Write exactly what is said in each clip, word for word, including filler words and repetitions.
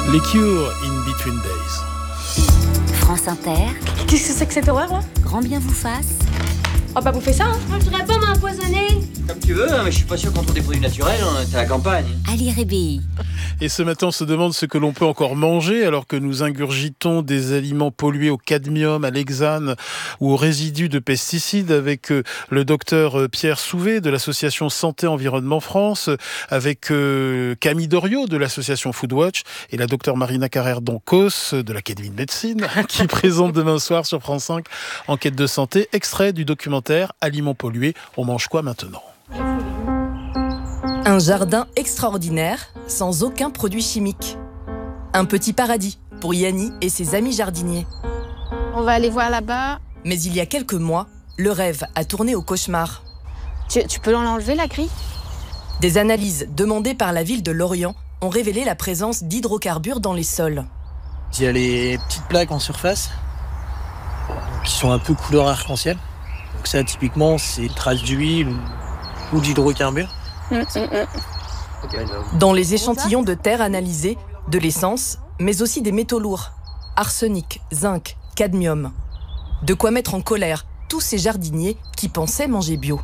Les Cure, In Between Days. France Inter. Qu'est-ce que c'est que cette horreur là ? Grand bien vous fasse. Oh bah vous faites ça hein ? Je voudrais pas m'empoisonner. Comme tu veux, hein, mais je suis pas sûr qu'on trouve des produits naturels, hein, c'est la campagne. Ali Rébéi. Et ce matin, on se demande ce que l'on peut encore manger alors que nous ingurgitons des aliments pollués au cadmium, à l'hexane ou aux résidus de pesticides avec le docteur Pierre Souvé de l'association Santé Environnement France, avec Camille Doriot de l'association Foodwatch et la docteure Marina Carrère-Dancos de l'Académie de médecine qui présente demain soir sur France cinq Enquête de santé, extrait du documentaire Aliments pollués, on mange quoi maintenant ? Un jardin extraordinaire, sans aucun produit chimique. Un petit paradis pour Yanni et ses amis jardiniers. On va aller voir là-bas. Mais il y a quelques mois, le rêve a tourné au cauchemar. Tu, tu peux l'enlever, la grille ? Des analyses demandées par la ville de Lorient ont révélé la présence d'hydrocarbures dans les sols. Il y a les petites plaques en surface qui sont un peu couleur arc-en-ciel. Donc ça, typiquement, c'est traces d'huile ou d'hydrocarbures. Mmh, mmh. Dans les échantillons de terre analysés, de l'essence, mais aussi des métaux lourds, arsenic, zinc, cadmium. De quoi mettre en colère tous ces jardiniers qui pensaient manger bio.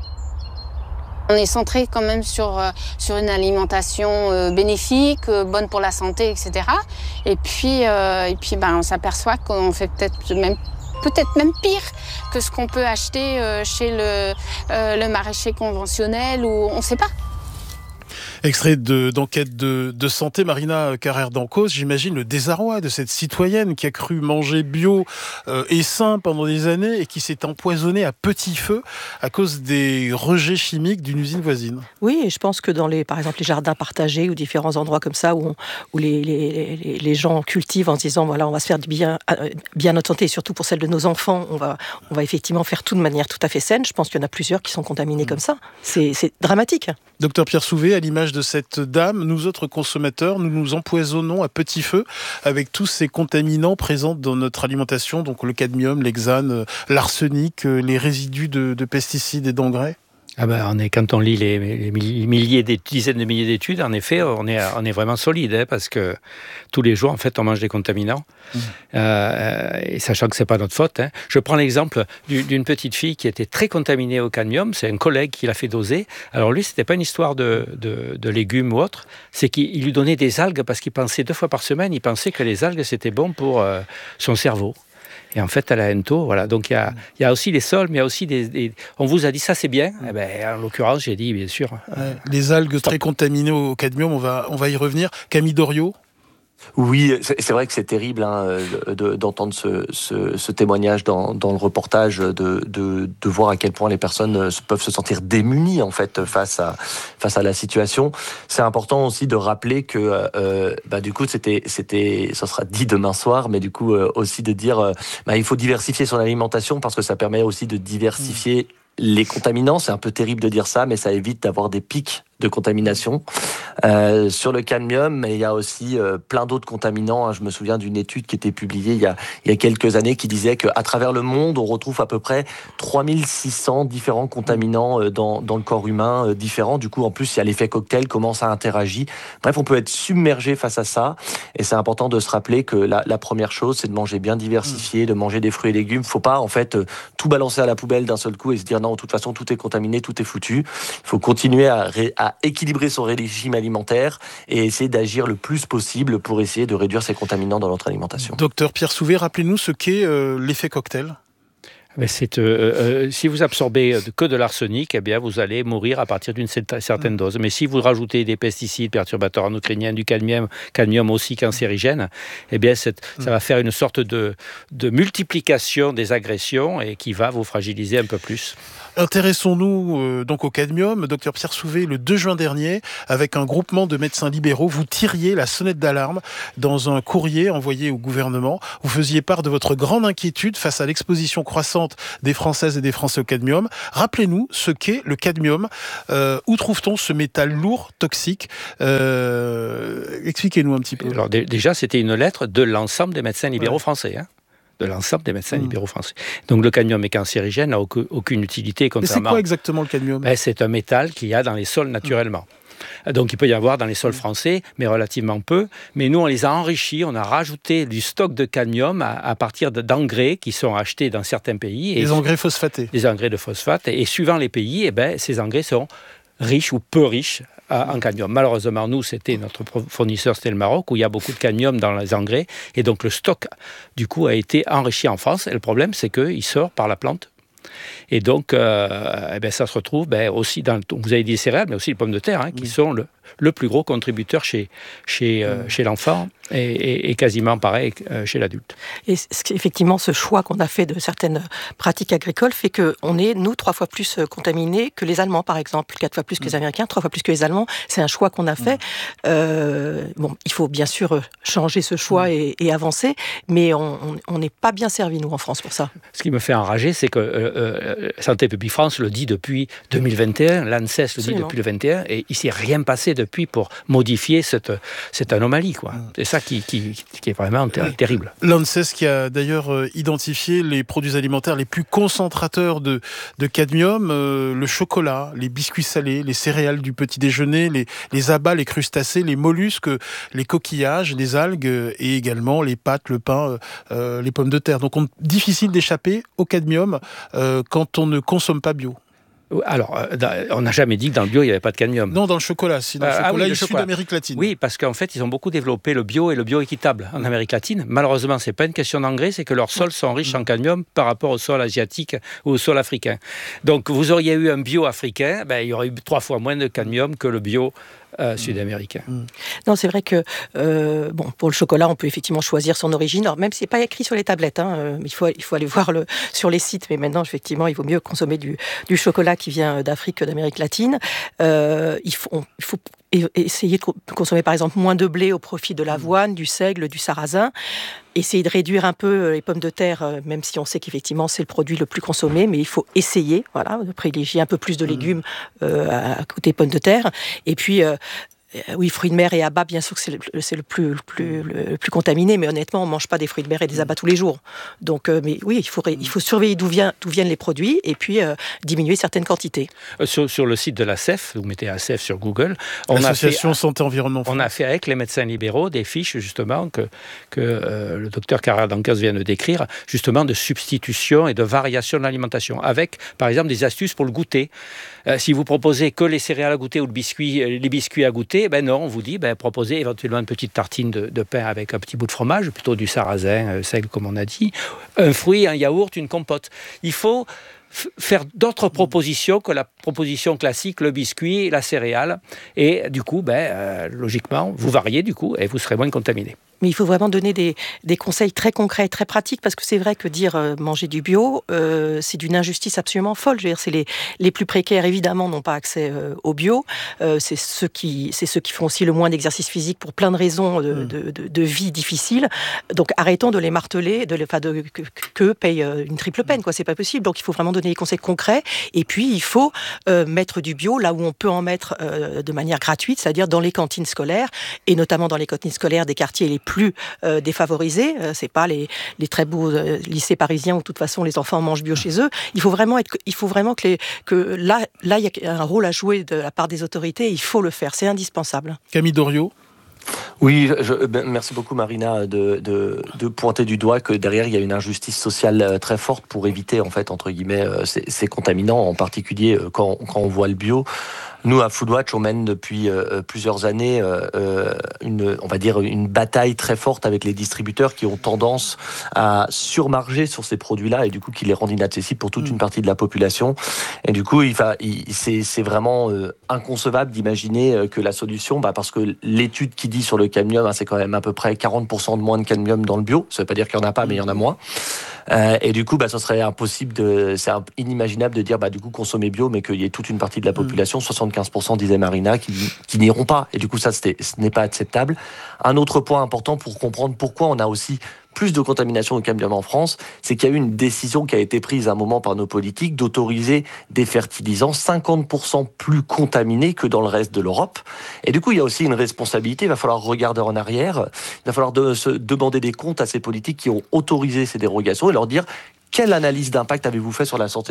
On est centré quand même sur, euh, sur une alimentation euh, bénéfique, euh, bonne pour la santé, et cetera. Et puis, euh, et puis ben, on s'aperçoit qu'on fait peut-être même peut-être même pire que ce qu'on peut acheter euh, chez le, euh, le maraîcher conventionnel, ou on ne sait pas. Extrait de, d'enquête de, de santé, Marina Carrère-Dancos, j'imagine le désarroi de cette citoyenne qui a cru manger bio euh, et sain pendant des années et qui s'est empoisonnée à petit feu à cause des rejets chimiques d'une usine voisine. Oui, et je pense que dans les, par exemple, les jardins partagés ou différents endroits comme ça où, on, où les, les, les, les gens cultivent en se disant voilà, on va se faire du bien, bien à notre santé et surtout pour celle de nos enfants, on va, on va effectivement faire tout de manière tout à fait saine. Je pense qu'il y en a plusieurs qui sont contaminés mmh. comme ça. C'est, c'est dramatique. Docteur Pierre Souvé, à l'image de cette dame, nous autres consommateurs, nous nous empoisonnons à petit feu avec tous ces contaminants présents dans notre alimentation, donc le cadmium, l'hexane, l'arsenic, les résidus de, de pesticides et d'engrais. Ah ben, on est, quand on lit les, les milliers, des dizaines de milliers d'études, en effet, on est, on est vraiment solide, hein, parce que tous les jours, en fait, on mange des contaminants, mmh. euh, et sachant que c'est pas notre faute. Hein. Je prends l'exemple d'une petite fille qui était très contaminée au cadmium. C'est un collègue qui l'a fait doser. Alors lui, c'était pas une histoire de, de, de légumes ou autre, c'est qu'il lui donnait des algues parce qu'il pensait deux fois par semaine, il pensait que les algues c'était bon pour euh, son cerveau. Et en fait, elle a un taux, voilà. Donc, il y a, il y a aussi les sols, mais il y a aussi des... des... On vous a dit ça, c'est bien. Eh ben, en l'occurrence, j'ai dit, bien sûr. Ouais, les algues Stop. Très contaminées au cadmium, on va, on va y revenir. Camille Doriot ? Oui, c'est vrai que c'est terrible hein, de, d'entendre ce, ce, ce témoignage dans, dans le reportage, de, de, de voir à quel point les personnes peuvent se sentir démunies en fait face à, face à la situation. C'est important aussi de rappeler que, euh, bah, du coup, c'était, c'était, ça sera dit demain soir, mais du coup euh, aussi de dire, euh, bah, il faut diversifier son alimentation parce que ça permet aussi de diversifier mmh. les contaminants. C'est un peu terrible de dire ça, mais ça évite d'avoir des pics de contamination. Euh, sur le cadmium, mais il y a aussi euh, plein d'autres contaminants. Hein. Je me souviens d'une étude qui était publiée il y a, il y a quelques années qui disait qu'à travers le monde, on retrouve à peu près trois mille six cents différents contaminants euh, dans, dans le corps humain euh, différents. Du coup, en plus, il y a l'effet cocktail, comment ça interagit. Bref, on peut être submergé face à ça. Et c'est important de se rappeler que la, la première chose, c'est de manger bien diversifié, de manger des fruits et légumes. Faut pas, en fait, euh, tout balancer à la poubelle d'un seul coup et se dire non, de toute façon, tout est contaminé, tout est foutu. Il faut continuer à, ré, à équilibrer son régime alimentaire et essayer d'agir le plus possible pour essayer de réduire ces contaminants dans notre alimentation. Docteur Pierre Souvé, rappelez-nous ce qu'est euh, l'effet cocktail. Mais c'est, euh, euh, si vous absorbez que de l'arsenic, eh bien vous allez mourir à partir d'une certaine dose. Mais si vous rajoutez des pesticides perturbateurs endocriniens, du cadmium, cadmium aussi cancérigène, eh bien ça va faire une sorte de, de multiplication des agressions et qui va vous fragiliser un peu plus. Intéressons-nous euh, donc au cadmium. Docteur Pierre Souvé, le deux juin dernier, avec un groupement de médecins libéraux, vous tiriez la sonnette d'alarme dans un courrier envoyé au gouvernement. Vous faisiez part de votre grande inquiétude face à l'exposition croissante des Françaises et des Français au cadmium. Rappelez-nous ce qu'est le cadmium. Euh, où trouve-t-on ce métal lourd, toxique ? euh, Expliquez-nous un petit peu. Alors, d- déjà, c'était une lettre de l'ensemble des médecins libéraux ouais. français, hein. de l'ensemble des médecins mmh. libéraux français. Donc le cadmium est cancérigène, n'a aucune utilité. Mais c'est quoi exactement le cadmium ? Ben, c'est un métal qu'il y a dans les sols naturellement. Mmh. Donc il peut y avoir dans les sols français, mais relativement peu. Mais nous, on les a enrichis, on a rajouté du stock de cadmium à, à partir d'engrais qui sont achetés dans certains pays. Les engrais phosphatés. Les engrais de phosphate. Et suivant les pays, eh ben, ces engrais sont riches ou peu riches en cadmium. Malheureusement, nous, c'était notre fournisseur, c'était le Maroc, où il y a beaucoup de cadmium dans les engrais. Et donc le stock, du coup, a été enrichi en France. Et le problème, c'est qu'il sort par la plante. Et donc, euh, eh ben, ça se retrouve ben, aussi dans, vous avez dit les céréales, mais aussi les pommes de terre, hein, qui oui. sont le, le plus gros contributeur chez, chez, euh, chez l'enfant et, et, et quasiment pareil euh, chez l'adulte. Et effectivement, ce choix qu'on a fait de certaines pratiques agricoles fait qu'on est, nous, trois fois plus contaminés que les Allemands, par exemple, quatre fois plus que les Américains, trois fois plus que les Allemands. C'est un choix qu'on a fait. Euh, bon, il faut bien sûr changer ce choix et, et avancer, mais on n'est pas bien servi, nous, en France, pour ça. Ce qui me fait enrager, c'est que euh, euh, Santé publique France le dit depuis deux mille vingt et un, l'ANSES le Absolument. dit depuis le vingt et un, et il ne s'est rien passé depuis pour modifier cette, cette anomalie, quoi. C'est ça qui, qui, qui est vraiment ter- terrible. L'ANSES qui a d'ailleurs identifié les produits alimentaires les plus concentrateurs de, de cadmium, euh, le chocolat, les biscuits salés, les céréales du petit déjeuner, les, les abats, les crustacés, les mollusques, les coquillages, les algues et également les pâtes, le pain, euh, les pommes de terre. Donc on, difficile d'échapper au cadmium euh, quand on ne consomme pas bio. Alors, on n'a jamais dit que dans le bio, il n'y avait pas de cadmium. Non, dans le chocolat, si, dans le chocolat ah oui, issu d'Amérique latine. Oui, parce qu'en fait, ils ont beaucoup développé le bio et le bio équitable en Amérique latine. Malheureusement, ce n'est pas une question d'engrais, c'est que leurs sols sont riches en cadmium par rapport au sol asiatique ou au sol africain. Donc, vous auriez eu un bio africain, ben, il y aurait eu trois fois moins de cadmium que le bio Euh, sud-américain. Mmh. Non, c'est vrai que euh, bon, pour le chocolat, on peut effectivement choisir son origine. Alors, même si c'est pas écrit sur les tablettes, hein, euh, il faut il faut aller voir le sur les sites. Mais maintenant, effectivement, il vaut mieux consommer du du chocolat qui vient d'Afrique que d'Amérique latine. Euh, il faut on, il faut essayer de consommer par exemple moins de blé au profit de l'avoine, du seigle, du sarrasin. Essayer de réduire un peu les pommes de terre, même si on sait qu'effectivement c'est le produit le plus consommé, mais il faut essayer, voilà, de privilégier un peu plus de légumes euh, à côté pommes de terre. Et puis euh, oui, fruits de mer et abats, bien sûr que c'est le, c'est le, plus, le, plus, le plus contaminé, mais honnêtement, on ne mange pas des fruits de mer et des abats tous les jours. Donc, euh, mais oui, il faut, il faut surveiller d'où, vient, d'où viennent les produits et puis euh, diminuer certaines quantités. Euh, sur, sur le site de l'A C E F, vous mettez A C E F sur Google, on L'Association a fait, Santé Environnement. On a fait avec les médecins libéraux des fiches, justement, que, que euh, le docteur Carrère-Dancas vient de décrire, justement, de substitution et de variation de l'alimentation, avec, par exemple, des astuces pour le goûter. Euh, si vous proposez que les céréales à goûter ou le biscuit, les biscuits à goûter, ben non, on vous dit, ben, proposez éventuellement une petite tartine de, de pain avec un petit bout de fromage, plutôt du sarrasin, euh, seigle comme on a dit, un fruit, un yaourt, une compote. Il faut f- faire d'autres propositions que la proposition classique, le biscuit, la céréale, et du coup, ben, euh, logiquement, vous variez du coup et vous serez moins contaminé. Mais il faut vraiment donner des, des conseils très concrets, très pratiques, parce que c'est vrai que dire euh, manger du bio, euh, c'est d'une injustice absolument folle. Je veux dire, c'est les, les plus précaires, évidemment, n'ont pas accès euh, au bio. Euh, c'est, ceux qui, c'est ceux qui font aussi le moins d'exercice physique pour plein de raisons de, mmh. de, de, de vie difficile. Donc arrêtons de les marteler, de, enfin de, que, qu'eux payent une triple peine, quoi. C'est pas possible. Donc il faut vraiment donner des conseils concrets. Et puis il faut euh, mettre du bio là où on peut en mettre euh, de manière gratuite, c'est-à-dire dans les cantines scolaires, et notamment dans les cantines scolaires des quartiers les plus plus euh, défavorisés. Euh, c'est pas les, les très beaux euh, lycées parisiens où de toute façon les enfants mangent bio chez eux. Il faut vraiment être, il faut vraiment que, les, que là, là il y a un rôle à jouer de la part des autorités. Il faut le faire, c'est indispensable. Camille Doriot. Oui, je, ben, merci beaucoup Marina de, de, de pointer du doigt que derrière il y a une injustice sociale très forte pour éviter en fait entre guillemets ces, ces contaminants, en particulier quand, quand on voit le bio. Nous, à Foodwatch, on mène depuis euh, plusieurs années euh, une, on va dire, une bataille très forte avec les distributeurs qui ont tendance à surmarger sur ces produits-là et du coup qui les rendent inaccessibles pour toute mmh. une partie de la population. Et du coup, il va, il, c'est, c'est vraiment euh, inconcevable d'imaginer que la solution, bah, parce que l'étude qui dit sur le cadmium, hein, c'est quand même à peu près quarante pour cent de moins de cadmium dans le bio. Ça veut pas dire qu'il y en a pas, mais il y en a moins. Euh, et du coup, bah, ça serait impossible de, c'est inimaginable de dire, bah, du coup, consommer bio, mais qu'il y ait toute une partie de la population, soixante-quinze pour cent disait Marina, qui, qui n'iront pas. Et du coup, ça, c'était, ce n'est pas acceptable. Un autre point important pour comprendre pourquoi on a aussi plus de contamination au cadmium en France, c'est qu'il y a eu une décision qui a été prise à un moment par nos politiques d'autoriser des fertilisants cinquante pour cent plus contaminés que dans le reste de l'Europe. Et du coup, il y a aussi une responsabilité. Il va falloir regarder en arrière. Il va falloir de, se demander des comptes à ces politiques qui ont autorisé ces dérogations et leur dire quelle analyse d'impact avez-vous fait sur la santé des Français ?